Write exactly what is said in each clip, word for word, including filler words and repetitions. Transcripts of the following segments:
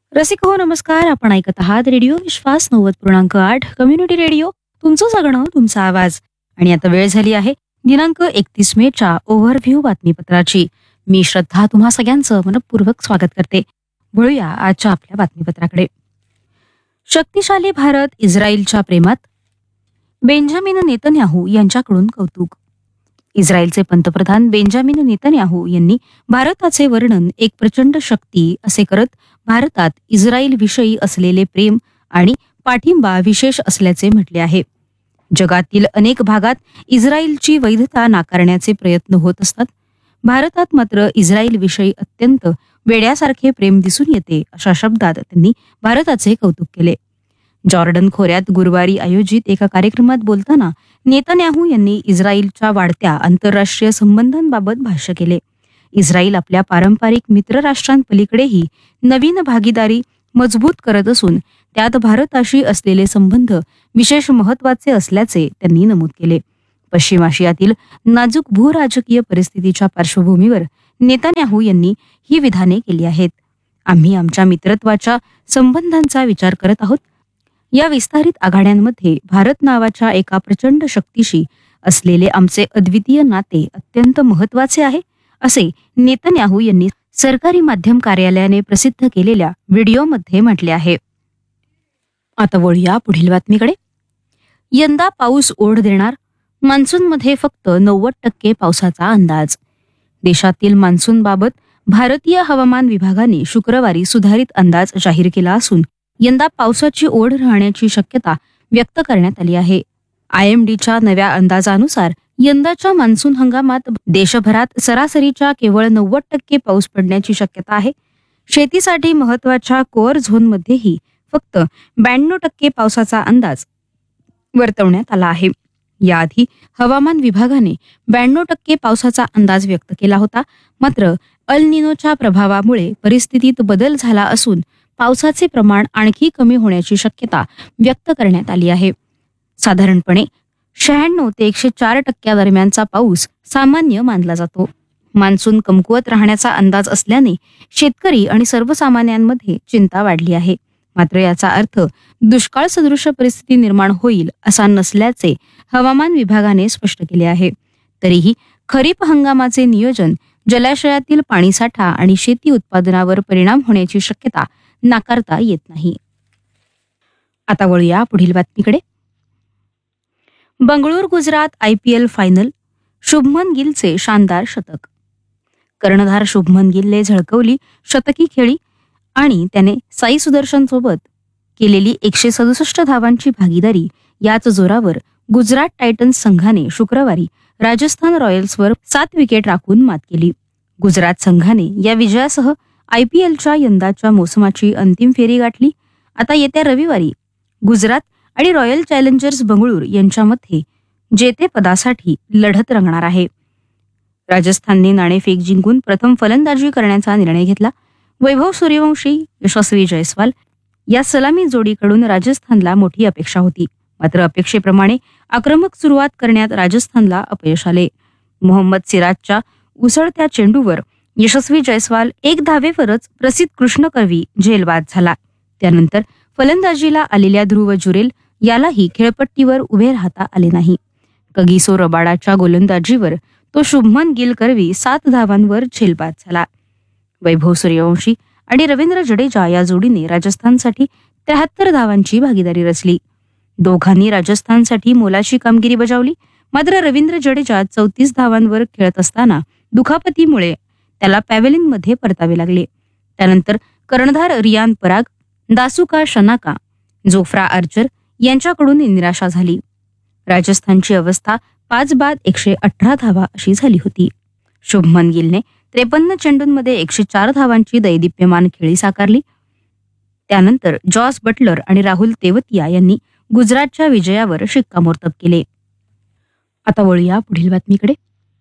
रसिक हो नमस्कार. आपण ऐकत आहात रेडिओ विश्वास नव्वद पूर्णांक आठ कम्युनिटी रेडिओ. तुमचं जगणं तुमचा आवाज. आणि आता वेळ झाली आहे दिनांक एकतीस मेच्या ओव्हरव्ह्यू बातमीपत्राची. मी श्रद्धा तुम्हा सगळ्यांचं मनपूर्वक स्वागत करते. वळूया आजच्या आपल्या बातमीपत्राकडे. शक्तिशाली भारत इस्रायलच्या प्रेमात, बेंजामिन नेतन्याहू यांच्याकडून कौतुक. इस्रायलचे पंतप्रधान बेंजामिन नेतन्याहू यांनी भारताचे वर्णन एक प्रचंड शक्ती असे करत भारतात इस्रायल विषयी असलेले प्रेम आणि पाठिंबा विशेष असल्याचे म्हटले आहे. जगातील अनेक भागात इस्रायलची वैधता नाकारण्याचे प्रयत्न होत असतात. भारतात मात्र इस्रायल विषयी अत्यंत वेड्यासारखे प्रेम दिसून येते अशा शब्दात त्यांनी भारताचे कौतुक केले. जॉर्डन खोऱ्यात गुरुवारी आयोजित एका कार्यक्रमात बोलताना नेतन्याहू यांनी इस्रायलच्या वाढत्या आंतरराष्ट्रीय संबंधांबाबत भाष्य केले. इस्रायल आपल्या पारंपरिक मित्रराष्ट्रांपलीकडेही नवीन भागीदारी मजबूत करत असून त्यात भारताशी असलेले संबंध विशेष महत्वाचे असल्याचे त्यांनी नमूद केले. पश्चिम आशियातील नाजूक भूराजकीय परिस्थितीच्या पार्श्वभूमीवर नेतन्याहू यांनी ही विधाने केली आहेत. आम्ही आमच्या मित्रत्वाच्या संबंधांचा विचार करत आहोत. या विस्तारित आघाड्यांमध्ये भारत नावाच्या एका प्रचंड शक्तीशी असलेले आमचे अद्वितीय नाते अत्यंत महत्वाचे आहे, असे नेतन्याहू यांनी सरकारी माध्यम कार्यालयाने प्रसिद्ध केलेल्या व्हिडिओमध्ये म्हटले आहे. आता वळूया पुढील बातमीकडे. यंदा पाऊस ओढ देणार, मान्सूनमध्ये फक्त नव्वद टक्के पावसाचा अंदाज. देशातील मान्सूनबाबत भारतीय हवामान विभागाने शुक्रवारी सुधारित अंदाज जाहीर केला असून यंदा पावसाची ओढ राहण्याची शक्यता व्यक्त करण्यात आली आहे. आय एम डीच्या नव्या अंदाजानुसार यंदाच्या मान्सून हंगामात देशभरात सरासरीच्या केवळ नव्वद टक्के पाऊस पडण्याची शक्यता आहे. शेतीसाठी महत्वाच्या कोअर झोनमध्येही फक्त ब्याण्णव टक्के पावसाचा अंदाज वर्तवण्यात आला आहे. याआधी हवामान विभागाने ब्याण्णव टक्के पावसाचा अंदाज व्यक्त केला होता. मात्र अल निनोच्या प्रभावामुळे परिस्थितीत बदल झाला असून पावसाचे प्रमाण आणखी कमी होण्याची शक्यता व्यक्त करण्यात आली आहे. साधारणपणे शहाण्णव ते एकशे चार टक्क्या दरम्यानचा पाऊस सामान्य मानला जातो. मान्सून कमकुवत राहण्याचा अंदाज असल्याने शेतकरी आणि सर्वसामान्यांमध्ये चिंता वाढली आहे. मात्र याचा अर्थ दुष्काळ सदृश परिस्थिती निर्माण होईल असा नसल्याचे हवामान विभागाने स्पष्ट केले आहे. तरीही खरीप हंगामाचे नियोजन, जलाशयातील पाणीसाठा आणि शेती उत्पादनावर परिणाम होण्याची शक्यता नाकारता येत नाही. आता वळूया पुढील बातमीकडे. Bengaluru Gujarat I P L final, Shubman गिलचे शानदार शतक. कर्णधार शुभमन गिलने झळकवली शतकी खेळी आणि त्याने साई सुदर्शन सोबत केलेली एकशे सदुसष्ट धावांची भागीदारी याच जोरावर गुजरात टायटन्स संघाने शुक्रवारी राजस्थान रॉयल्सवर सात विकेट राखून मात केली. गुजरात संघाने या विजयासह आय पी एलच्या यंदाच्या मोसमाची अंतिम फेरी गाठली. आता येत्या रविवारी गुजरात आणि रॉयल चॅलेंजर्स बंगळूर यांच्यामध्ये जेतेपदासाठी लढत रंगणार आहे. राजस्थानने नाणेफेक जिंकून प्रथम फलंदाजी करण्याचा निर्णय घेतला. वैभव सूर्यवंशी, यशस्वी जयस्वाल या सलामी जोडीकडून राजस्थानला मोठी अपेक्षा होती. मात्र अपेक्षेप्रमाणे आक्रमक सुरुवात करण्यात राजस्थानला अपयश आले. मोहम्मद सिराजच्या उसळत्या चेंडूवर यशस्वी जयस्वाल एक धावेवरच प्रसिद्ध कृष्ण कवी झेलबाद झाला. त्यानंतर फलंदाजीला आलेल्या ध्रुव जुरेल यालाही खेळपट्टीवर उभे राहता आले नाही. कगिसो रबाडाच्या गोलंदाजीवर तो शुभमन गिल करवी सात धावांवर झेलबाद झाला. वैभव सूर्यवंशी आणि रवींद्र जडेजा या जोडीने राजस्थानसाठी त्र्याहत्तर धावांची भागीदारी रचली. दोघांनी राजस्थानसाठी मोलाची कामगिरी बजावली. मात्र रवींद्र जडेजा चौतीस धावांवर खेळत असताना दुखापतीमुळे त्याला पॅव्हेलियनमध्ये परतावे लागले. त्यानंतर कर्णधार रियान पराग, दासुका शनाका, जोफ्रा आर्चर यांच्याकडून निराशा झाली. राजस्थानची अवस्था पाच बाद एकशे अठरा धावा अशी झाली होती. शुभमन गिलने त्रेपन्न चेंडूंमध्ये एकशे चार धावांची दैदिप्यमान खेळी साकारली. त्यानंतर जॉस बटलर आणि राहुल तेवतिया यांनी गुजरातच्या विजयावर शिक्कामोर्तब केले. आता वळूया पुढील बातमीकडे.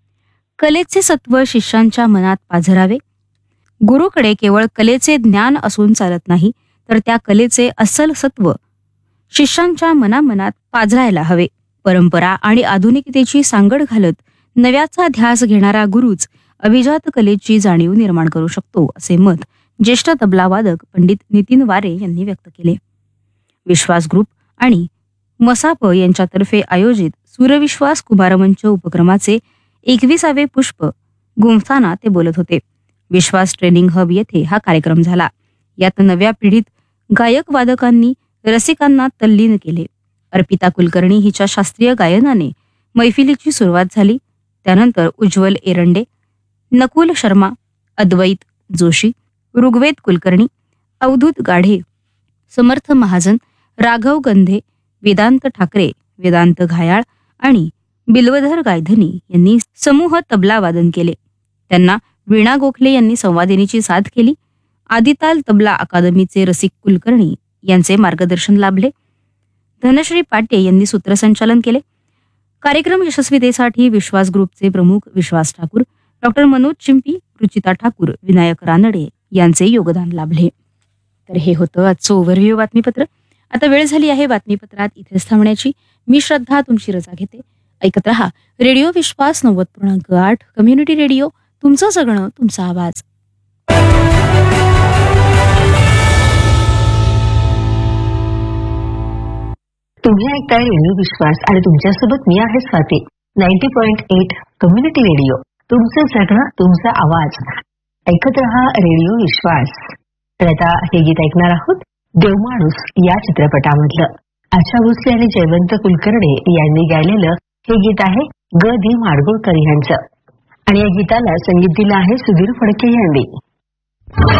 कलेचे सत्व शिष्यांच्या मनात पाझरावे. गुरुकडे केवळ कलेचे ज्ञान असून चालत नाही, तर त्या कलेचे अस्सल सत्व शिष्यांच्या मनामनात पाझरायला हवे. परंपरा आणि आधुनिकतेची सांगड घालत नव्याचा ध्यास घेणारा गुरुच अभिजात कलेची जाणीव निर्माण करू शकतो, असे मत ज्येष्ठ तबलावादक पंडित नितीन वारे यांनी व्यक्त केले. विश्वास ग्रुप आणि मसाप यांच्यातर्फे आयोजित सूरविश्वास कुमारमंच उपक्रमाचे एकविसावे पुष्प गुंफताना ते बोलत होते. विश्वास ट्रेनिंग हब येथे हा कार्यक्रम झाला. यात नव्या पिढीत गायक वादकांनी रसिकांना तल्लीन केले. अर्पिता कुलकर्णी हिच्या शास्त्रीय गायनाने मैफिलीची सुरुवात झाली. त्यानंतर उज्ज्वल एरंडे, नकुल शर्मा, अद्वैत जोशी, ऋग्वेद कुलकर्णी, अवधूत गाढे, समर्थ महाजन, राघव गंधे, वेदांत ठाकरे, वेदांत घायाळ आणि बिल्वधर गायधनी यांनी समूह तबला वादन केले. त्यांना वीणा गोखले यांनी संवादिनीची साथ केली. आदिताल तबला अकादमीचे रसिक कुलकर्णी यांचे मार्गदर्शन लाभले. धनश्री पाटे यांनी सूत्रसंचालन केले. कार्यक्रम यशस्वीतेसाठी विश्वास ग्रुपचे प्रमुख विश्वास ठाकूर, डॉक्टर मनोज चिंपी, रुचिता ठाकूर, विनायक रानडे यांचे योगदान लाभले. तर हे होतं आजचं ओव्हरव्ह्यू बातमीपत्र. आता वेळ झाली आहे बातमीपत्रात इथेच थांबण्याची. मी श्रद्धा तुमची रजा घेते. ऐकत रहा रेडिओ विश्वास नव्वद पूर्णांक आठ कम्युनिटी रेडिओ, तुमचं जगणं तुमचा आवाज. तुम्ही ऐकताय रेडिओ विश्वास आणि तुमच्यासोबत मी आहे Swati. Ninety point eight community radio, तुमचं जगणं तुमचा आवाज. ऐकत रहा रेडिओ विश्वास. तर आता हे गीत ऐकणार आहोत देवमाणूस या चित्रपटामधलं. आशा भोसले आणि जयवंत कुलकर्णी यांनी गायलेलं हे गीत आहे ग दी माडगुळकर यांचं. आणि या गीताला संगीत दिलं आहे सुधीर फडके यांनी.